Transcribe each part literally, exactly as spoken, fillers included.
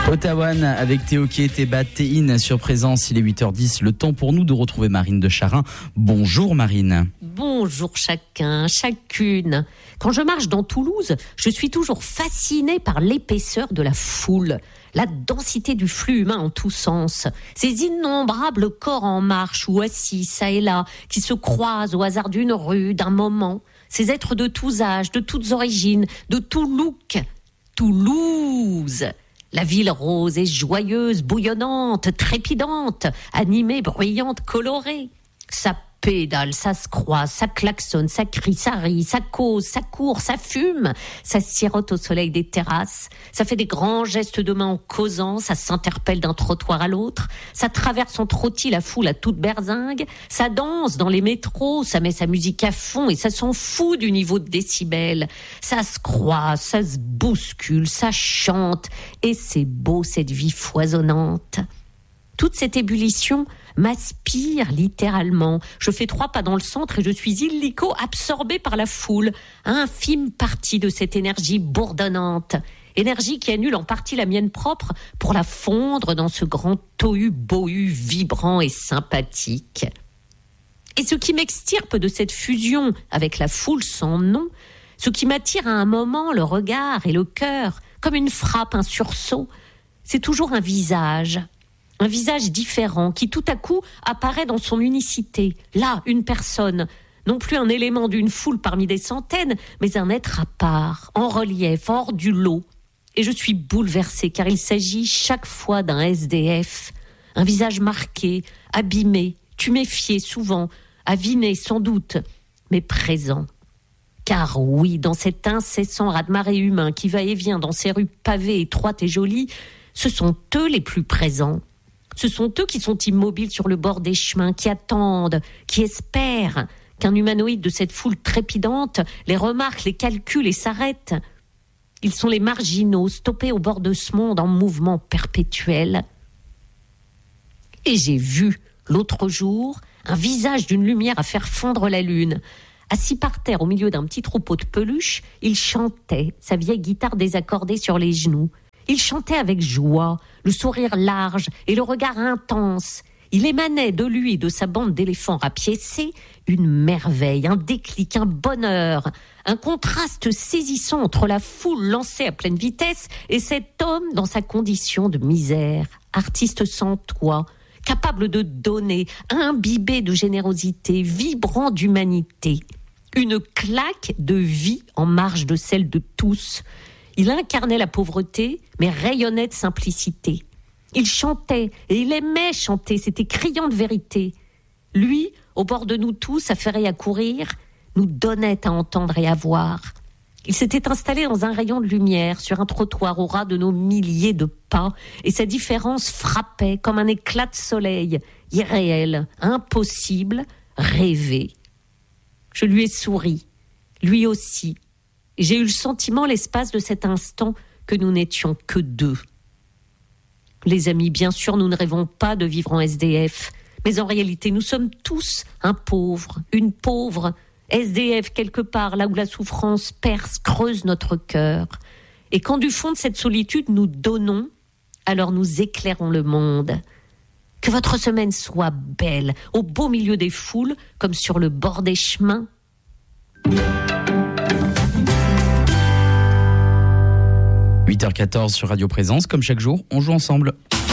Ottawa avec Théoké, Thébat, Théine sur Présence, il est huit heures dix, le temps pour nous de retrouver Marine de Charin. Bonjour Marine. Bonjour chacun, chacune. Quand je marche dans Toulouse, je suis toujours fascinée par l'épaisseur de la foule, la densité du flux humain en tous sens, ces innombrables corps en marche ou assis ça et là, qui se croisent au hasard d'une rue, d'un moment, ces êtres de tous âges, de toutes origines, de tout look. Toulouse, la ville rose et joyeuse, bouillonnante, trépidante, animée, bruyante, colorée. Ça pédale, ça se croise, ça klaxonne, ça crie, ça rit, ça cause, ça court, ça fume, ça sirote au soleil des terrasses, ça fait des grands gestes de main en causant, ça s'interpelle d'un trottoir à l'autre, ça traverse en trottis la foule à toute berzingue, ça danse dans les métros, ça met sa musique à fond et ça s'en fout du niveau de décibels, ça se croise, ça se bouscule, ça chante et c'est beau cette vie foisonnante. Toute cette ébullition m'aspire littéralement. Je fais trois pas dans le centre et je suis illico absorbée par la foule, infime partie de cette énergie bourdonnante. Énergie qui annule en partie la mienne propre pour la fondre dans ce grand tohu-bohu vibrant et sympathique. Et ce qui m'extirpe de cette fusion avec la foule sans nom, ce qui m'attire à un moment le regard et le cœur, comme une frappe, un sursaut, c'est toujours un visage. Un visage différent qui tout à coup apparaît dans son unicité. Là, une personne, non plus un élément d'une foule parmi des centaines, mais un être à part, en relief, hors du lot. Et je suis bouleversée car il s'agit chaque fois d'un S D F. Un visage marqué, abîmé, tuméfié souvent, aviné sans doute, mais présent. Car oui, dans cet incessant raz-de-marée humain qui va et vient dans ces rues pavées, étroites et jolies, ce sont eux les plus présents. Ce sont eux qui sont immobiles sur le bord des chemins, qui attendent, qui espèrent qu'un humanoïde de cette foule trépidante les remarque, les calcule et s'arrête. Ils sont les marginaux, stoppés au bord de ce monde en mouvement perpétuel. Et j'ai vu, l'autre jour, un visage d'une lumière à faire fondre la lune. Assis par terre au milieu d'un petit troupeau de peluches, il chantait, sa vieille guitare désaccordée sur les genoux. Il chantait avec joie, le sourire large et le regard intense. Il émanait de lui et de sa bande d'éléphants rapiécés une merveille, un déclic, un bonheur, un contraste saisissant entre la foule lancée à pleine vitesse et cet homme dans sa condition de misère, artiste sans toit, capable de donner, imbibé de générosité, vibrant d'humanité. Une claque de vie en marge de celle de tous. Il incarnait la pauvreté, mais rayonnait de simplicité. Il chantait, et il aimait chanter, c'était criant de vérité. Lui, au bord de nous tous, affairés à courir, nous donnait à entendre et à voir. Il s'était installé dans un rayon de lumière, sur un trottoir au ras de nos milliers de pas, et sa différence frappait comme un éclat de soleil, irréel, impossible, rêvé. Je lui ai souri, lui aussi. J'ai eu le sentiment, l'espace de cet instant, que nous n'étions que deux. Les amis, bien sûr, nous ne rêvons pas de vivre en S D F, mais en réalité, nous sommes tous un pauvre, une pauvre, S D F quelque part, là où la souffrance perce, creuse notre cœur. Et quand du fond de cette solitude, nous donnons, alors nous éclairons le monde. Que votre semaine soit belle, au beau milieu des foules, comme sur le bord des chemins. huit heures quatorze sur Radio Présence, comme chaque jour, on joue ensemble.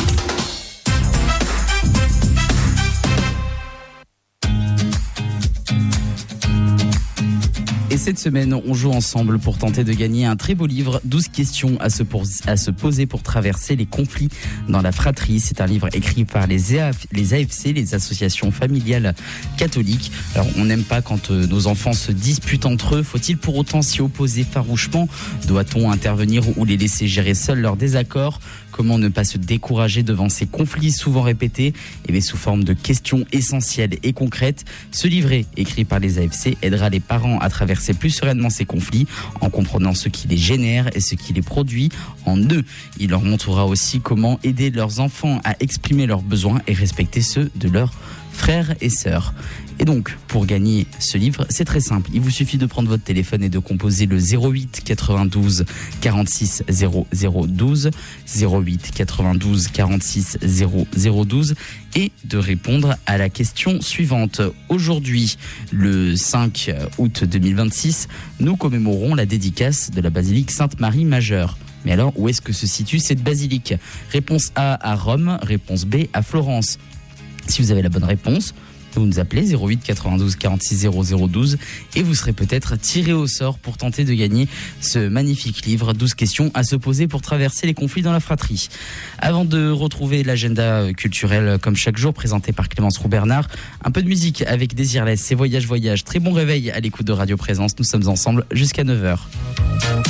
Et cette semaine, on joue ensemble pour tenter de gagner un très beau livre, douze questions à se, pour, à se poser pour traverser les conflits dans la fratrie. C'est un livre écrit par les, A F, les A F C, les associations familiales catholiques. Alors, on n'aime pas quand euh, nos enfants se disputent entre eux. Faut-il pour autant s'y opposer farouchement ? Doit-on intervenir ou les laisser gérer seuls leurs désaccords ? Comment ne pas se décourager devant ces conflits souvent répétés ? Et bien, sous forme de questions essentielles et concrètes, ce livret, écrit par les A F C, aidera les parents à traverser plus sereinement ces conflits en comprenant ce qui les génère et ce qui les produit en eux. Il leur montrera aussi comment aider leurs enfants à exprimer leurs besoins et respecter ceux de leurs frères et sœurs. Et donc, pour gagner ce livre, c'est très simple. Il vous suffit de prendre votre téléphone et de composer le zéro huit quatre-vingt-douze quarante-six zéro zéro douze, zéro huit quatre-vingt-douze quarante-six zéro zéro douze et de répondre à la question suivante. Aujourd'hui, le cinq août deux mille vingt-six, nous commémorons la dédicace de la basilique Sainte-Marie Majeure. Mais alors, où est-ce que se situe cette basilique ? Réponse A à Rome, réponse B à Florence. Si vous avez la bonne réponse, vous nous appelez zéro huit quatre-vingt-douze quarante-six zéro zéro douze et vous serez peut-être tiré au sort pour tenter de gagner ce magnifique livre, douze questions à se poser pour traverser les conflits dans la fratrie. Avant de retrouver l'agenda culturel comme chaque jour présenté par Clémence Roux-Bernard, un peu de musique avec Désirless, c'est Voyage Voyage. Très bon réveil à l'écoute de Radio Présence, nous sommes ensemble jusqu'à neuf heures.